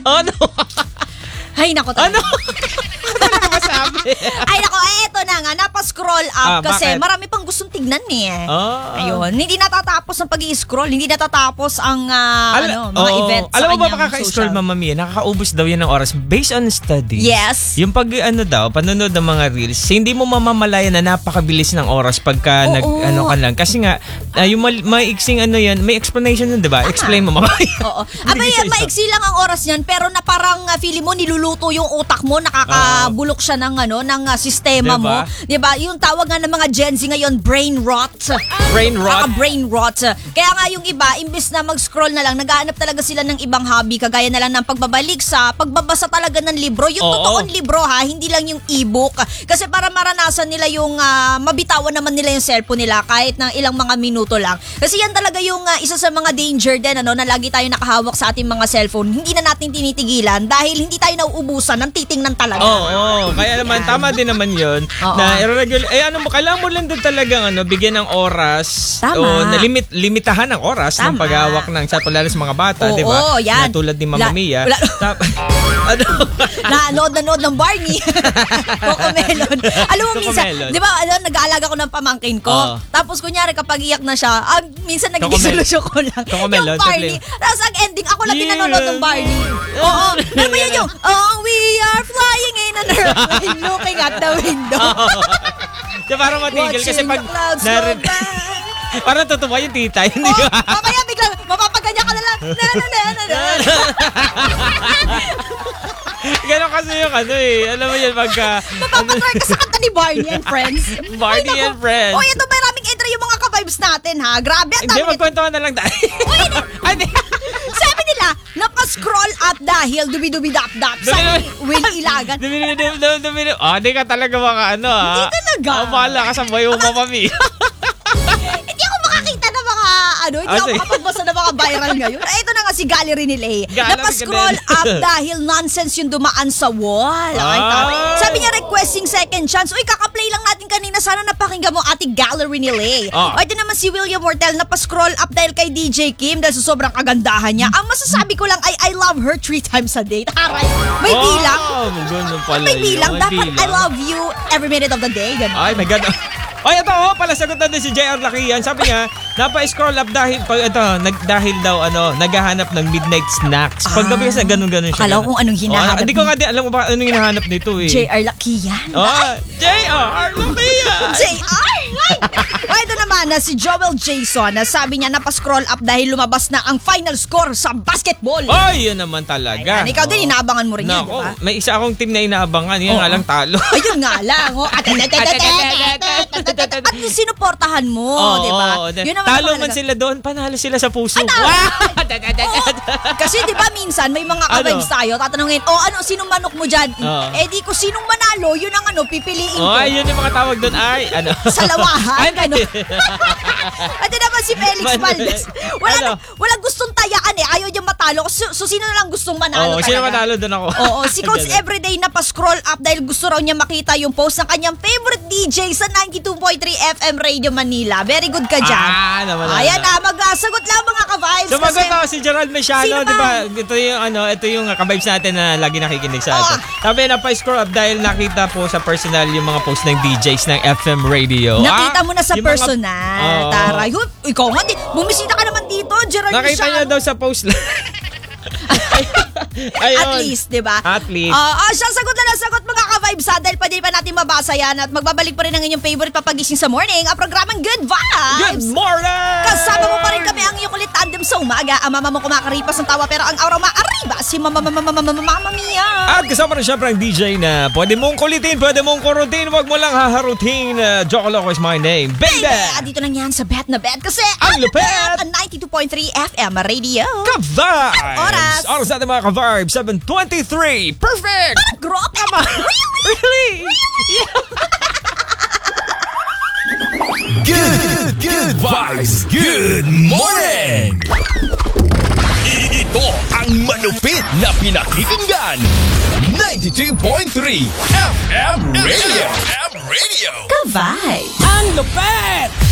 Ano? Ay, nako talaga. Ano? Ano ka masabi? Ay, nako, eto na nga. Napascroll up kasi bakit? marami pang gustong tignan eh. Ah. Ayun. Hindi natatapos ang pag-i-scroll. Hindi natatapos ang mga events Alam mo ba kanyang makaka-scroll, social. Mama Mia? Nakakaubos daw yan ng oras based on studies. Yes. Yung panonood ng mga reels, hindi mo mamamalayan na napakabilis ng oras pagka Oo. ka lang. Kasi nga, yung maiksing yan, may explanation nun, di ba? Explain mo, Mama Mia. Oo. Abay, maiksi lang ang oras niyan pero na parang feeling mo niluluto yung utak mo, nakakabulok siya ng sistema Diba? mo. 'Di ba? Yung tawag nga ng mga Gen Z ngayon, brain rot. Brain rot? Brain rot. Kaya nga yung iba, imbes na mag-scroll na lang, naghahanap talaga sila ng ibang hobby, kagaya na lang ng pagbabalik sa pagbabasa talaga ng libro. Yung Oo. totoong libro hindi lang yung e-book. Kasi para maranasan nila yung mabitawan naman nila yung cellphone nila kahit ng ilang mga minuto lang. Kasi yan talaga yung isa sa mga danger din na lagi tayo nakahawak sa ating mga cellphone. Hindi na natin tinitigilan dahil hindi tayo nauubusan ng titingnan talaga. Oo. Kaya naman, tama din naman yun. Oo. Na irregular, kailangan mo lang din talagang bigyan ng oras. Tama. O limitahan ng oras ng Tama. paghawak ng cellphone, lalo sa mga bata, Oo, di ba? yan. Na tulad ni Mama Mia. Ano? Nanood ng Barney. Cocomelon. Alam mo minsan, Cocomelon. di ba, nag-aalaga ko ng pamangkin ko. Oo. Tapos kunyari kapag iyak na siya, minsan nagiging Cocomelon. solusyon ko lang. Cocomelon, Yung Barney. Tapos ang ending, ako lang din nanonood ng Barney. Oo. Alam mo yun yung, we are flying in an airplane looking at the window. Diba, parang matigil kasi Watching pag the clouds go by. parang tutuwa yung tita. Hindi Oh, ba? mamaya biglang mapapaganya ka na lang. Ganon kasi yung alam mo yun pagka... Mapapatry ka sa kanta ni Barney and Friends. Barney Ay, naku. and Friends. Oh, ito maraming entry yung mga ka-vibes natin ha. Grabe ang Hindi, dami. magkwentuhan na lang tayo. Ay, di. Sabi nila, napascroll up dahil dubi-dubi-dap-dap. Sabi ni Will Ilagan. Di ka talaga Hindi talaga. Bahala ka sa buhay mo, Mama Mia. Hindi ako makakita ng mga hindi ako sige. makapagbasa ng mga viral ngayon. Ito na nga si Gallery ni Lay. Gallery Napascroll ka din. up dahil nonsense yung dumaan sa wall. Ay, sabi niya requesting second chance. Uy, kakaplay lang natin kanina. Sana napakinggan mo ating Gallery ni Lay. Ah. O, ito naman si William Mortel. Napascroll up dahil kay DJ Kim dahil sa sobrang kagandahan niya. Ang masasabi ko lang ay I love her 3 times a day. Taray. May bilang. Ganun pala May bilang. yun. Dapat I love you every minute of the day. Ganun. Ay, my God. Ay, ito pala sagot na din si JR Lakian. Sabi niya, napa-scroll up dahil daw naghahanap ng midnight snacks. Pag gabi kasi ganun-ganun siya. Akala ko kung anong hinahanap. Hindi ko nga din alam mo ba anong hinahanap nito eh. JR Lakian. JR Lakian. JR! Ito naman na si Joel Jason na sabi niya napascroll up dahil lumabas na ang final score sa basketball. Ay, yun naman talaga. Ayan, ikaw din, inaabangan mo rin yan, di Nako, ba? may isa akong team na inaabangan. Yan nga lang talo. Ayun nga lang. At yung sinuportahan mo, di ba? Yun naman ang Talo man mahalaga. sila doon, panalo sila sa puso. Kasi di ba minsan may mga ka-vibes tayo, tatanungin, sinong manok mo dyan? Oo. Di ko sinong manalo, yun ang pipiliin ko. Ay, yun yung mga tawag doon. Ay, Sa lawahan, Ay, gano'n. At yun naman si Felix Valdez. Walang gustong tayaan Ayaw niya matalo. So sino na lang gustong manalo talaga? Sino manalo doon ako? Oo, si Coach Everyday na pa-scroll up dahil gusto raw niya makita yung post ng kanyang favorite DJ sa 92.3 FM Radio Manila. Very good ka dyan. Ayan na, magsagot lang mga ka-vibes. Sumagot ako si Gerald Mesiano, Sino ba? di ba? Ito yung ka-vibes natin na lagi nakikinig sa atin. Sabi na pa-scroll up dahil nakita po sa personal yung mga post ng DJs ng FM Radio. Nakita mo na sa yung mga- personal. Oo. Taray. Ikaw nga, bumisita ka naman dito, Gerald Nakita niya Mesiano. daw sa post lang. Ayun. At least, di ba? At least. Siya sagot na sagot mga ka-vibes dahil pwede pa natin mabasa yan at magbabalik pa rin ang inyong favorite papagising sa morning, ang programang Good Vibes. Good morning! Kasama mo pa rin kami ang iyong kulit tandem sa umaga. Ang mama mo kumakaripas ng tawa pero ang araw maariba si Mama Mia. At kasama rin syempre ang DJ na pwede mong kulitin, pwede mong kurutin, wag mo lang haharutin. Joko Loco is my name. Baby! Dito lang yan sa Bet na Bet kasi Ang lupet! ang 92.3 FM Radio. Ka-vibes! Oras natin mga ka-vibes, 7:23. Perfect! Grok! Really? Good vibes. Good morning. Ito ang malupit na pinakikinggan. 92.3 FM Radio. Ka-vibes! Ang lupet!